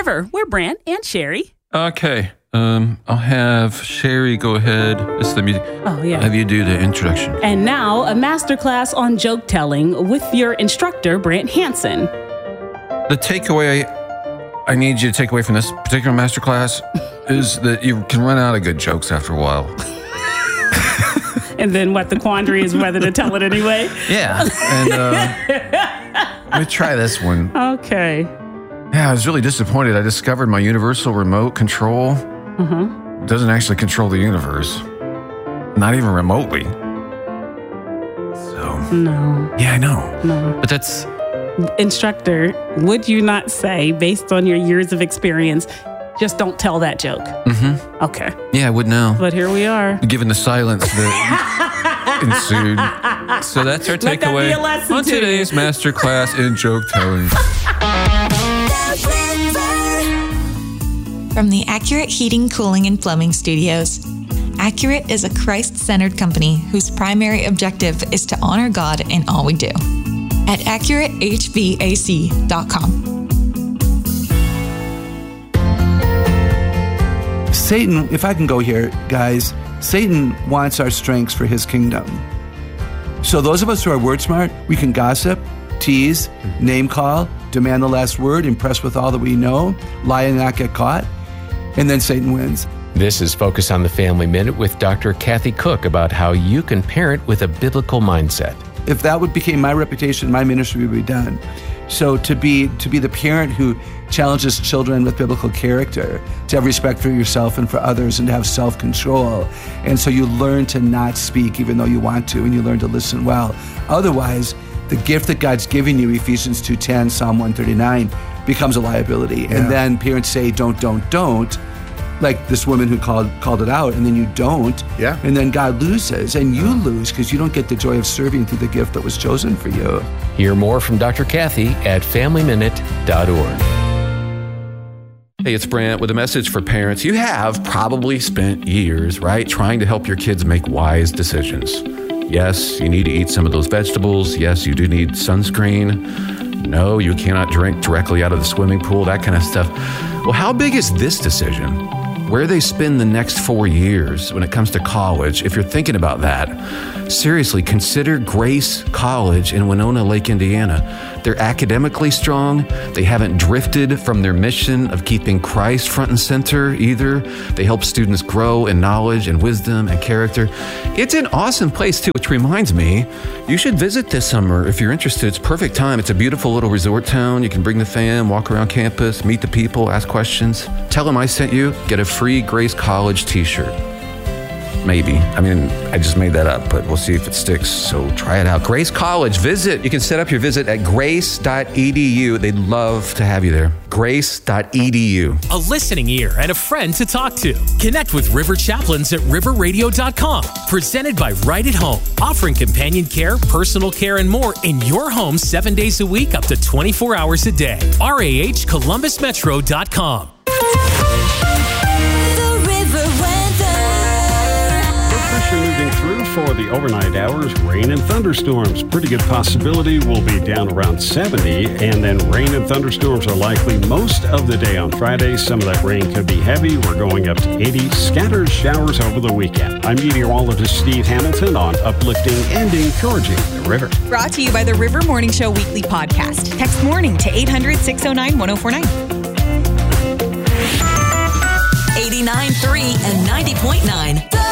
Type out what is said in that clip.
River. We're Brant and Sherry. Okay. I'll have Sherry go ahead. This is the music. Oh, yeah. I'll have you do the introduction. And now, a masterclass on joke telling with your instructor, Brant Hansen. The takeaway I need you to take away from this particular masterclass is that you can run out of good jokes after a while. And then what the quandary is whether to tell it anyway? Yeah. And let me try this one. Okay. Yeah, I was really disappointed. I discovered my universal remote control doesn't actually control the universe. Not even remotely. So. No. Yeah, I know. No. But that's... Instructor, would you not say, based on your years of experience, just don't tell that joke? Mm-hmm. Okay. Yeah, I would know. But here we are. Given the silence that ensued. So that's our Let that takeaway be a lesson on to today's masterclass in joke telling. From the Accurate Heating, Cooling, and Plumbing Studios. Accurate is a Christ-centered company whose primary objective is to honor God in all we do. At AccurateHVAC.com. Satan, if I can go here, guys, Satan wants our strengths for his kingdom. So those of us who are word smart, we can gossip, tease, name call, demand the last word, impress with all that we know, lie and not get caught, and then Satan wins. This is Focus on the Family Minute with Dr. Kathy Cook about how you can parent with a biblical mindset. If that became my reputation, my ministry would be done. So to be the parent who challenges children with biblical character, to have respect for yourself and for others, and to have self-control. And so you learn to not speak even though you want to, and you learn to listen well. Otherwise, the gift that God's given you, Ephesians 2:10, Psalm 139, becomes a liability. Yeah. And then parents say, don't. Like this woman who called it out, and then you don't. Yeah. And then God loses, and you lose because you don't get the joy of serving through the gift that was chosen for you. Hear more from Dr. Kathy at FamilyMinute.org. Hey, it's Brant with a message for parents. You have probably spent years, right, trying to help your kids make wise decisions. Yes, you need to eat some of those vegetables. Yes, you do need sunscreen. No, you cannot drink directly out of the swimming pool, that kind of stuff. Well, how big is this decision? Where they spend the next 4 years when it comes to college, if you're thinking about that, seriously, consider Grace College in Winona Lake, Indiana. They're academically strong. They haven't drifted from their mission of keeping Christ front and center either. They help students grow in knowledge and wisdom and character. It's an awesome place too, which reminds me, you should visit this summer if you're interested. It's perfect time. It's a beautiful little resort town. You can bring the fam, walk around campus, meet the people, ask questions. Tell them I sent you. Get a free Grace College t-shirt. Maybe. I mean, I just made that up, but we'll see if it sticks. So try it out. Grace College, visit. You can set up your visit at grace.edu. They'd love to have you there. Grace.edu. A listening ear and a friend to talk to. Connect with River Chaplains at riverradio.com. Presented by Right at Home. Offering companion care, personal care, and more in your home 7 days a week, up to 24 hours a day. RAHColumbusmetro.com. Moving through for the overnight hours, rain and thunderstorms. Pretty good possibility we'll be down around 70, and then rain and thunderstorms are likely most of the day on Friday. Some of that rain could be heavy. We're going up to 80. Scattered showers over the weekend. I'm meteorologist Steve Hamilton on uplifting and encouraging the river. Brought to you by the River Morning Show Weekly Podcast. Text morning to 800-609-1049. 89.3 and 90.9.